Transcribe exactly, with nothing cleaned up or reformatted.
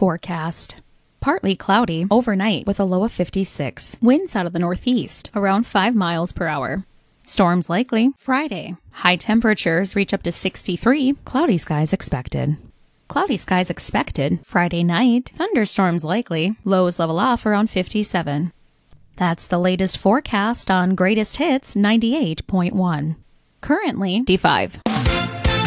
forecast. Partly cloudy overnight with a low of fifty-six. Winds out of the northeast, around five miles per hour. Storms likely Friday. High temperatures reach up to sixty-three. Cloudy skies expected. Cloudy skies expected Friday night. Thunderstorms likely. Lows level off around fifty-seven. That's the latest forecast on Greatest Hits ninety-eight point one. Currently, D five.